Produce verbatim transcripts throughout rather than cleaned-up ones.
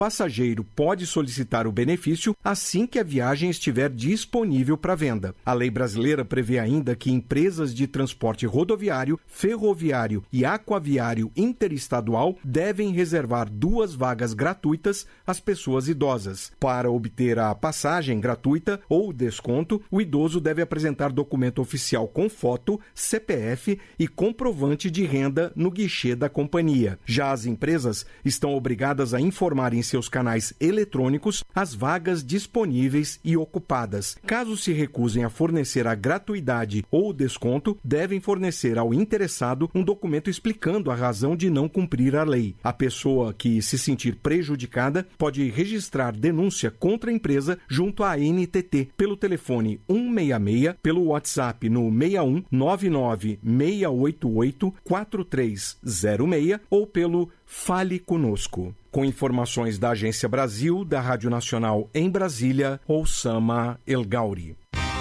passageiro pode solicitar o benefício assim que a viagem estiver disponível para venda. A lei brasileira prevê ainda que empresas de transporte rodoviário, ferroviário e aquaviário interestadual devem reservar duas vagas gratuitas às pessoas idosas. Para obter a passagem gratuita ou desconto, o idoso deve apresentar documento oficial com foto, C P F e comprovante de renda no guichê da companhia. Já as empresas estão obrigadas a informar em seus canais eletrônicos as vagas disponíveis e ocupadas. Caso se recusem a fornecer a gratuidade ou desconto, devem fornecer ao interessado um documento explicando a razão de não cumprir a lei. A pessoa que se sentir prejudicada pode registrar denúncia contra a empresa junto à A N T T pelo telefone um seis seis, pelo WhatsApp no seis um nove nove seis oito oito quatro três zero seis ou pelo Fale Conosco. Com informações da Agência Brasil, da Rádio Nacional em Brasília, Oussama El Gauri.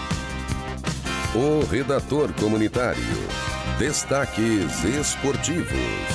O redator comunitário. Destaques esportivos.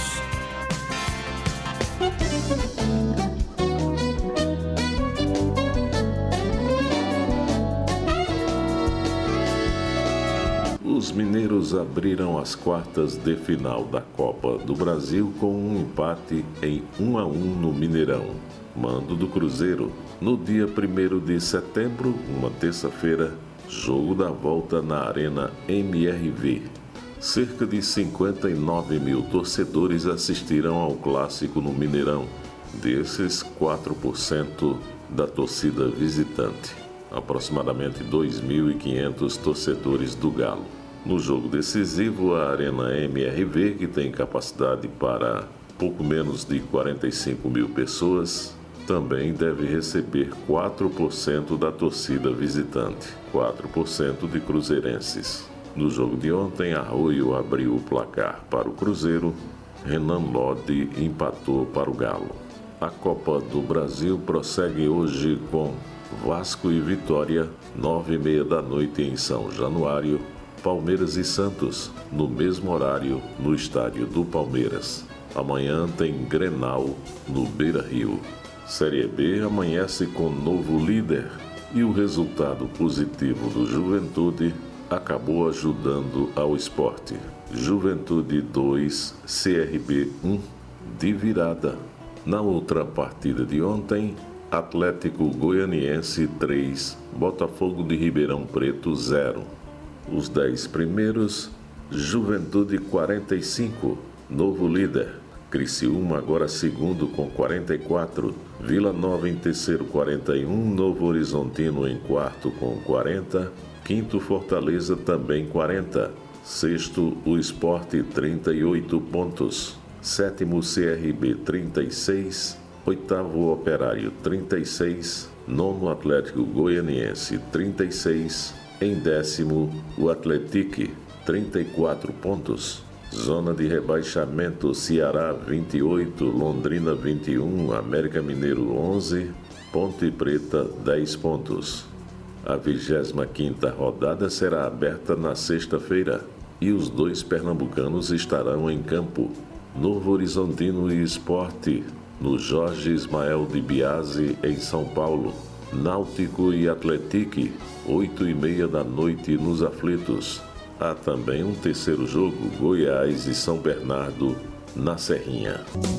Os mineiros abriram as quartas de final da Copa do Brasil com um empate em um a um no Mineirão. Mando do Cruzeiro. No dia primeiro de setembro, uma terça-feira, jogo da volta na Arena M R V. Cerca de cinquenta e nove mil torcedores assistiram ao clássico no Mineirão. Desses, quatro por cento da torcida visitante. Aproximadamente dois mil e quinhentos torcedores do Galo. No jogo decisivo, a Arena M R V, que tem capacidade para pouco menos de quarenta e cinco mil pessoas, também deve receber quatro por cento da torcida visitante, quatro por cento de cruzeirenses. No jogo de ontem, Arroio abriu o placar para o Cruzeiro, Renan Lodi empatou para o Galo. A Copa do Brasil prossegue hoje com Vasco e Vitória, nove e meia da noite em São Januário, Palmeiras e Santos, no mesmo horário, no estádio do Palmeiras. Amanhã tem Grenal, no Beira-Rio. Série B amanhece com novo líder e o resultado positivo do Juventude acabou ajudando ao Sport. Juventude dois, C R B um, de virada. Na outra partida de ontem, Atlético Goianiense três, Botafogo de Ribeirão Preto zero. Os dez primeiros, Juventude quarenta e cinco, novo líder. Criciúma agora segundo com quarenta e quatro, Vila Nova em terceiro quarenta e um, Novo Horizontino em quarto com quarenta, quinto Fortaleza também quarenta, sexto o Sport trinta e oito pontos, sétimo C R B trinta e seis, oitavo Operário trinta e seis, nono Atlético Goianiense trinta e seis, em décimo o Atlético trinta e quatro pontos. Zona de rebaixamento: Ceará vinte e oito, Londrina vinte e um, América Mineiro onze, Ponte Preta dez pontos. A vigésima quinta rodada será aberta na sexta-feira e os dois pernambucanos estarão em campo. Novo Horizontino e Sport, no Jorge Ismael de Biasi, em São Paulo. Náutico e Atlético, oito e meia da noite nos Aflitos. Há também um terceiro jogo, Goiás e São Bernardo, na Serrinha.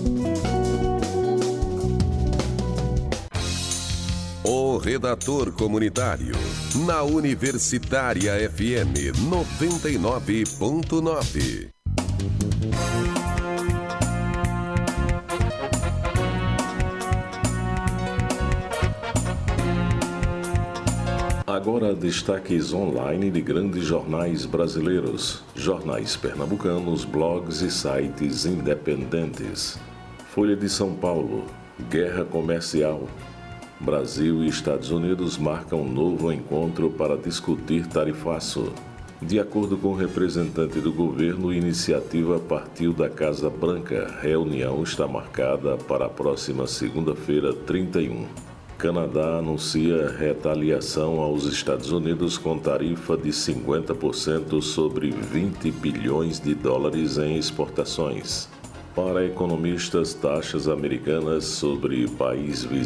O redator comunitário, na Universitária F M noventa e nove ponto nove. Agora destaques online de grandes jornais brasileiros, jornais pernambucanos, blogs e sites independentes. Folha de São Paulo, guerra comercial. Brasil e Estados Unidos marcam um novo encontro para discutir tarifaço. De acordo com o representante do governo, a iniciativa partiu da Casa Branca. A reunião está marcada para a próxima segunda-feira, trinta e um. Canadá anuncia retaliação aos Estados Unidos com tarifa de cinquenta por cento sobre vinte bilhões de dólares em exportações. Para economistas, taxas americanas sobre país vizinho